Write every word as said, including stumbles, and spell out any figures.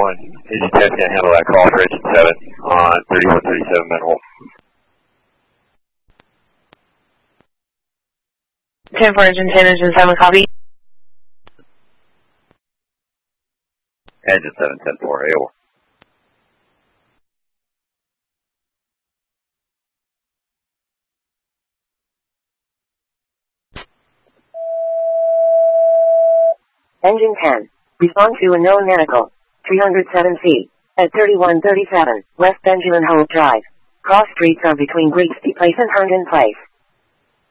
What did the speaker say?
one. Engine ten can't handle that call for engine seven on thirty-one thirty-seven Manhole. ten for engine ten, engine seven, copy. Engine seven, ten four, A O. Engine ten, respond to a known medical, three hundred seven feet, at thirty-one thirty-seven, West Benjamin Hope Drive. Cross streets are between Grigsby Place and Herndon Place.